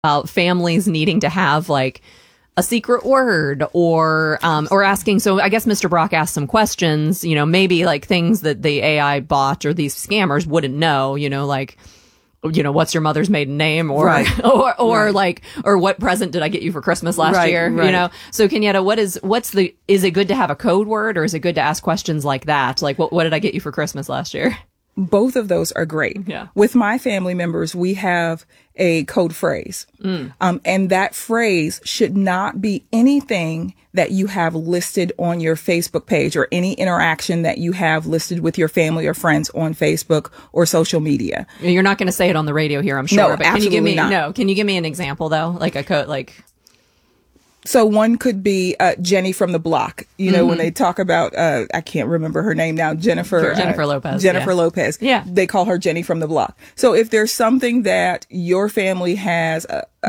about families needing to have like a secret word or asking. So I guess Mr. Brock asked some questions, you know, maybe like things that the AI bot or these scammers wouldn't know, you know, like, you know, what's your mother's maiden name or, right. or like, or what present did I get you for Christmas last year? Right. You know? So Kenyatta, is it good to have a code word or is it good to ask questions like that? Like, what did I get you for Christmas last year? Both of those are great. Yeah. With my family members, we have a code phrase. And that phrase should not be anything that you have listed on your Facebook page or any interaction that you have listed with your family or friends on Facebook or social media. You're not going to say it on the radio here, I'm sure. No, but absolutely not. Can you give me an example though? Like a code, like. So one could be Jenny from the block. You know, when they talk about, I can't remember her name now, Jennifer Lopez. Jennifer Lopez. Yeah. They call her Jenny from the block. So if there's something that your family has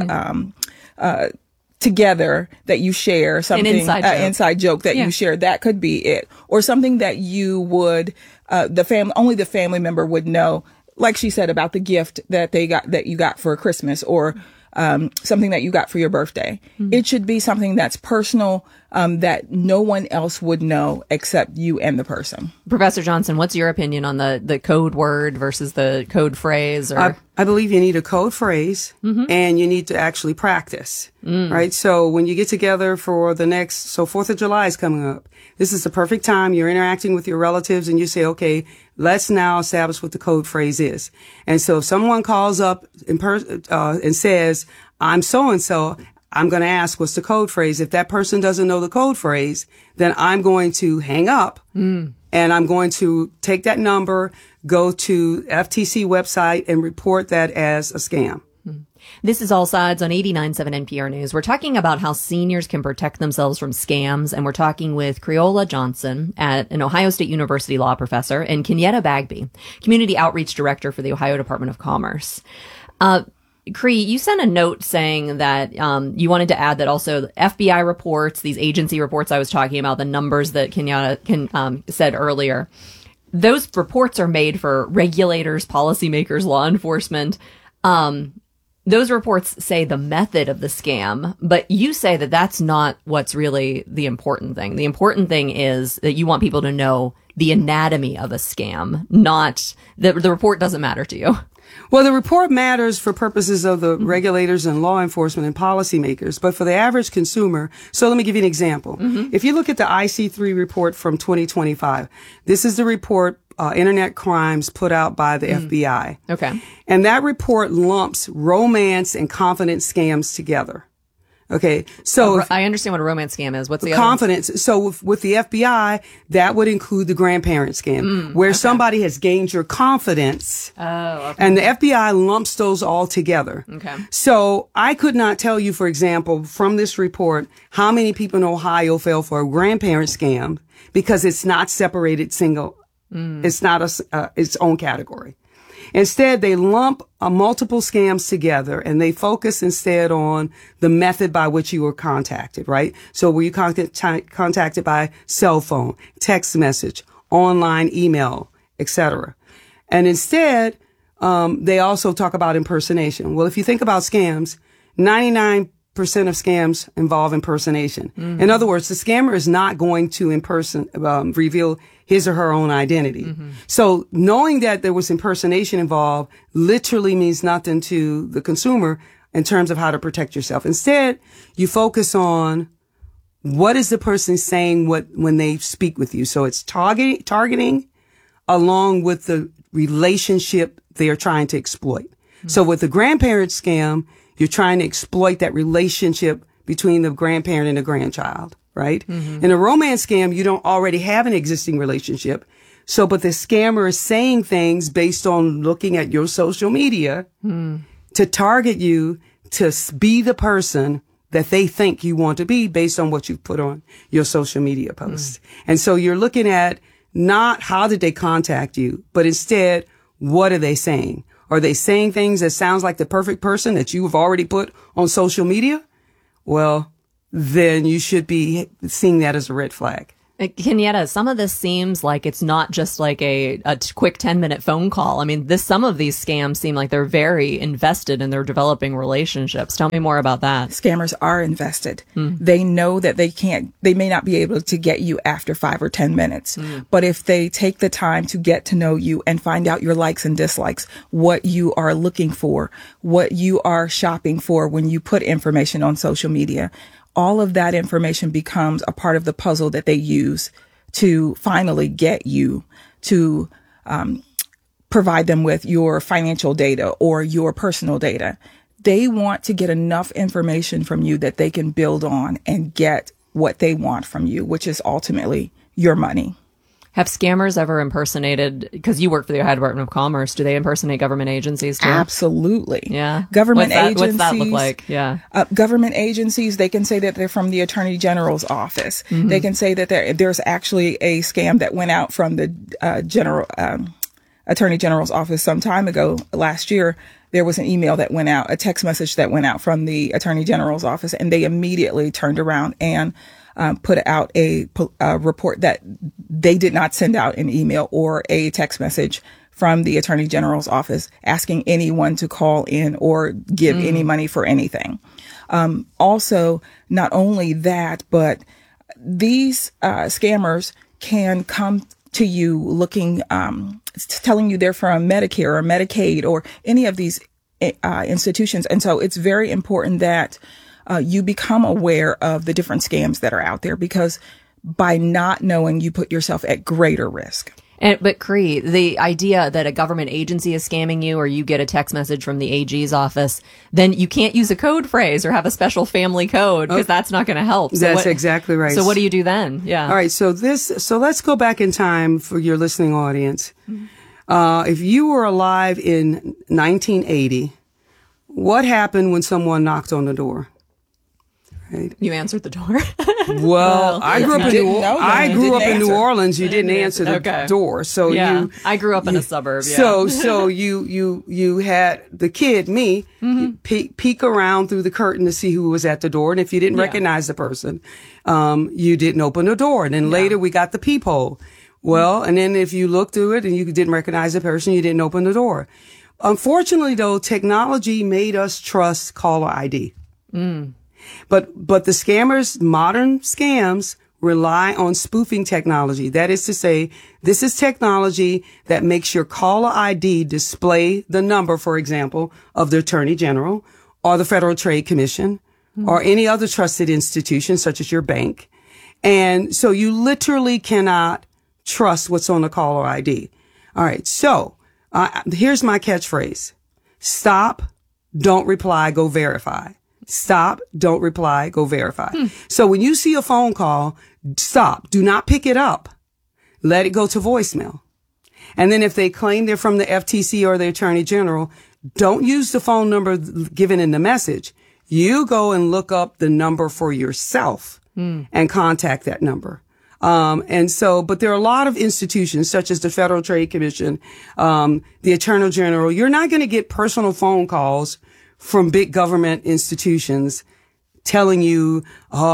together that you share, something, an inside joke that you share, that could be it. Or something that you would, only the family member would know, like she said about the gift that you got for Christmas or something that you got for your birthday. It should be something that's personal, that no one else would know except you and the person. Professor Johnson, what's your opinion on the code word versus the code phrase? Or I believe you need a code phrase and you need to actually practice, right? So when you get together for so 4th of July is coming up. This is the perfect time. You're interacting with your relatives and you say, okay, let's now establish what the code phrase is. And so if someone calls up and says, I'm so-and-so, I'm going to ask, what's the code phrase? If that person doesn't know the code phrase, then I'm going to hang up and I'm going to take that number, go to FTC website and report that as a scam. This is All Sides on 89.7 NPR News. We're talking about how seniors can protect themselves from scams, and we're talking with Creola Johnson, an Ohio State University law professor, and Kenyatta Bagby, Community Outreach Director for the Ohio Department of Commerce. Cree, you sent a note saying that you wanted to add that also the FBI reports, these agency reports I was talking about, the numbers that Kenyatta said earlier, those reports are made for regulators, policymakers, law enforcement. Those reports say the method of the scam, but you say that that's not what's really the important thing. The important thing is that you want people to know the anatomy of a scam, not the report doesn't matter to you. Well, the report matters for purposes of the regulators and law enforcement and policymakers, but for the average consumer, so let me give you an example. If you look at the IC3 report from 2025, this is the report Internet Crimes put out by the FBI. Okay. And that report lumps romance and confidence scams together. Okay. So I understand what a romance scam is. What's the confidence? other? So with the FBI, that would include the grandparent scam, where somebody has gained your confidence. Oh, okay. And the FBI lumps those all together. Okay. So I could not tell you, for example, from this report, how many people in Ohio fell for a grandparent scam because it's not separated single. It's not its own category. Instead, they lump multiple scams together and they focus instead on the method by which you were contacted, right? So were you contacted by cell phone, text message, online email, etc. And instead, they also talk about impersonation. Well, if you think about scams, 99% of scams involve impersonation. In other words, the scammer is not going to reveal his or her own identity. So knowing that there was impersonation involved literally means nothing to the consumer in terms of how to protect yourself. Instead, you focus on what is the person saying when they speak with you. So it's targeting along with the relationship they are trying to exploit. So with the grandparent scam, you're trying to exploit that relationship between the grandparent and the grandchild, right? In a romance scam, you don't already have an existing relationship. So, but the scammer is saying things based on looking at your social media to target you to be the person that they think you want to be based on what you put on your social media posts. And so you're looking at not how did they contact you, but instead, what are they saying? Are they saying things that sounds like the perfect person that you have already put on social media? Well, then you should be seeing that as a red flag. Kenyetta, some of this seems like it's not just like a quick 10-minute phone call. I mean, some of these scams seem like they're very invested in their developing relationships. Tell me more about that. Scammers are invested. They know that they may not be able to get you after 5 or 10 minutes. But if they take the time to get to know you and find out your likes and dislikes, what you are looking for, what you are shopping for when you put information on social media, all of that information becomes a part of the puzzle that they use to finally get you to provide them with your financial data or your personal data. They want to get enough information from you that they can build on and get what they want from you, which is ultimately your money. Have scammers ever impersonated, because you work for the Ohio Department of Commerce, do they impersonate government agencies too? Absolutely. Yeah. Government agencies. What's that look like? Yeah. Government agencies, they can say that they're from the Attorney General's office. They can say that there's actually a scam that went out from the Attorney General's office some time ago. Last year, there was an email that went out, a text message that went out from the Attorney General's office, and they immediately turned around and put out a report that they did not send out an email or a text message from the Attorney General's office asking anyone to call in or give any money for anything. Also, not only that, but these scammers can come to you looking, telling you they're from Medicare or Medicaid or any of these institutions. And so it's very important that you become aware of the different scams that are out there, because by not knowing, you put yourself at greater risk. But Cree, the idea that a government agency is scamming you, or you get a text message from the AG's office, then you can't use a code phrase or have a special family code, because that's not going to help. That's exactly right. So what do you do then? Yeah. All right. So let's go back in time for your listening audience. If you were alive in 1980, what happened when someone knocked on the door? Right. You answered the door. Well, I grew up in New Orleans. You didn't answer the door. So I grew up in a suburb. Yeah. So you had the kid, me, peek around through the curtain to see who was at the door. And if you didn't recognize the person, you didn't open the door. And then later we got the peephole. Well, and then if you looked through it and you didn't recognize the person, you didn't open the door. Unfortunately, though, technology made us trust caller ID. But the scammers, modern scams, rely on spoofing technology. That is to say, this is technology that makes your caller ID display the number, for example, of the Attorney General or the Federal Trade Commission or any other trusted institution, such as your bank. And so you literally cannot trust what's on the caller ID. All right. So here's my catchphrase. Stop, don't reply, go verify. Stop, don't reply, go verify. So when you see a phone call, stop. Do not pick it up. Let it go to voicemail. And then if they claim they're from the FTC or the Attorney General, don't use the phone number given in the message. You go and look up the number for yourself and contact that number. But there are a lot of institutions such as the Federal Trade Commission, the Attorney General. You're not going to get personal phone calls from big government institutions telling you,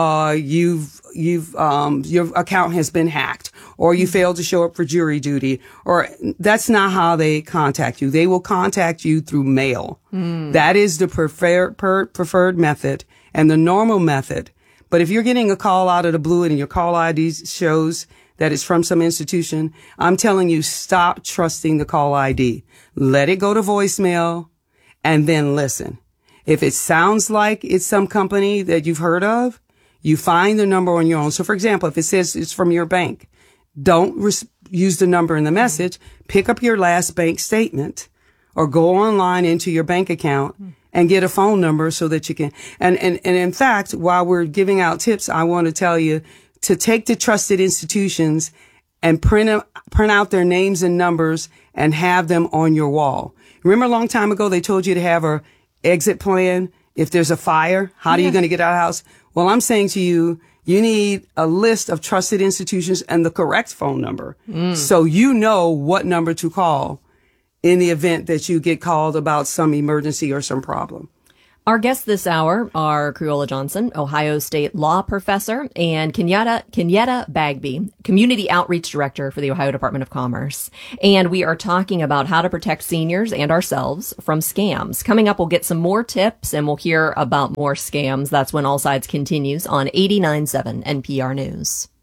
your account has been hacked, or you failed to show up for jury duty, or that's not how they contact you. They will contact you through mail. That is the preferred method and the normal method. But if you're getting a call out of the blue and your call ID shows that it's from some institution, I'm telling you, stop trusting the call ID. Let it go to voicemail. And then listen. If it sounds like it's some company that you've heard of, you find the number on your own. So, for example, if it says it's from your bank, don't use the number in the message. Pick up your last bank statement or go online into your bank account and get a phone number so that you can. And in fact, while we're giving out tips, I want to tell you to take the trusted institutions and print out their names and numbers and have them on your wall. Remember a long time ago, they told you to have a exit plan. If there's a fire, how are you going to get out of the house? Well, I'm saying to you, you need a list of trusted institutions and the correct phone number. So you know what number to call in the event that you get called about some emergency or some problem. Our guests this hour are Creola Johnson, Ohio State law professor, and Kenyetta Bagby, community outreach director for the Ohio Department of Commerce. And we are talking about how to protect seniors and ourselves from scams. Coming up, we'll get some more tips and we'll hear about more scams. That's when All Sides continues on 89.7 NPR News.